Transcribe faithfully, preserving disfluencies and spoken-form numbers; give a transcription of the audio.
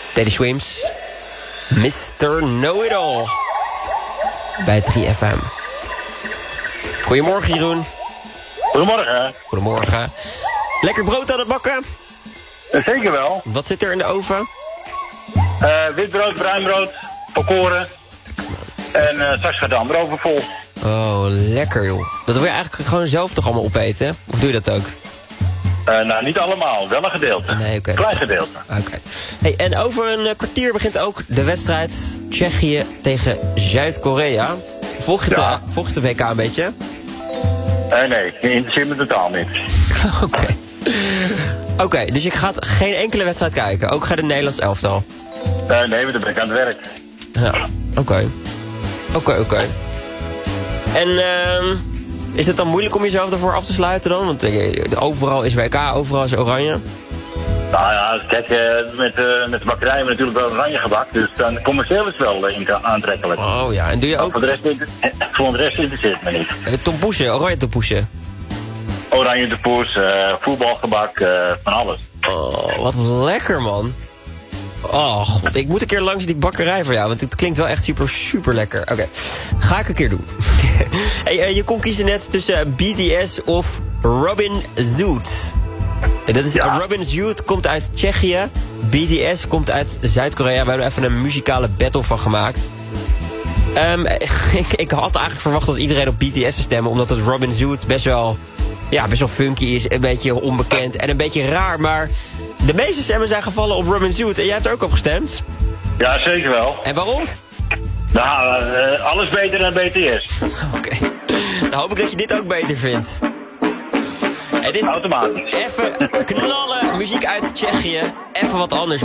Teddy Swims. mister Know-It-All. Bij drie F M. Goedemorgen, Jeroen. Goedemorgen. Goedemorgen. Lekker brood aan het bakken? Zeker wel. Wat zit er in de oven? Uh, witbrood, bruinbrood, volkoren. En uh, straks gaat de andere oven vol. Oh, lekker joh. Dat wil je eigenlijk gewoon zelf toch allemaal opeten? Of doe je dat ook? Uh, nou, niet allemaal. Wel een gedeelte. Nee, oké. Klein gedeelte. Oké. Okay. Hey, en over een uh, kwartier begint ook de wedstrijd Tsjechië tegen Zuid-Korea. Volg je, ja. de, volg je de W K een beetje? Uh, nee, die interesseert me totaal niet. Oké. Okay. Oké, okay, dus je gaat geen enkele wedstrijd kijken? Ook ga de Nederlands elftal? Uh, nee, maar dan ben ik aan het werk. Ja, oké. Oké, oké. En uh, is het dan moeilijk om jezelf ervoor af te sluiten dan? Want uh, overal is W K, overal is oranje. Nou ja, kijk, uh, met, uh, met de bakkerij hebben we natuurlijk wel oranje gebakt. Dus dan commercieel is het wel uh, aantrekkelijk. Oh ja, en doe je ook... Voor de rest, voor de rest interesseert me niet. Uh, tompoesje, oranje tompoesje. Oranje tompoes, uh, voetbalgebak, uh, van alles. Oh, wat lekker man. Oh god, ik moet een keer langs die bakkerij van jou, want het klinkt wel echt super, super lekker. Oké, okay. Ga ik een keer doen. Hey, uh, je kon kiezen net tussen B T S of Robin Zoot. En dat is, ja. uh, Robin Zoot komt uit Tsjechië, B T S komt uit Zuid-Korea. We hebben er even een muzikale battle van gemaakt. Um, ik, ik had eigenlijk verwacht dat iedereen op B T S zou stemmen, omdat het Robin Zoot best wel... Ja, best wel funky is, een beetje onbekend en een beetje raar, maar de meeste stemmen zijn gevallen op Robin Zoot. En jij hebt er ook op gestemd? Ja, zeker wel. En waarom? Nou, uh, alles beter dan B T S. Oké. Okay. Dan hoop ik dat je dit ook beter vindt. Het is automatisch. Even knallen, muziek uit Tsjechië, even wat anders.